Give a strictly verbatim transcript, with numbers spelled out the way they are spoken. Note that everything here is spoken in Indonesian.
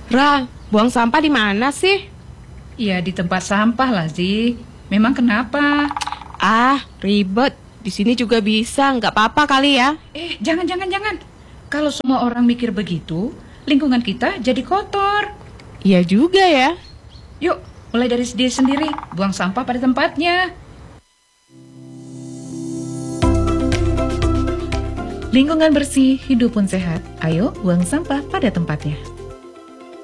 Ra, buang sampah di mana sih? Ya di tempat sampah lah, Zi. Memang kenapa? Ah, ribet. Di sini juga bisa, nggak apa-apa kali ya. Eh, jangan, jangan, jangan. Kalau semua orang mikir begitu, lingkungan kita jadi kotor. Iya juga ya. Yuk, mulai dari diri sendiri. Buang sampah pada tempatnya. Lingkungan bersih, hidup pun sehat. Ayo buang sampah pada tempatnya.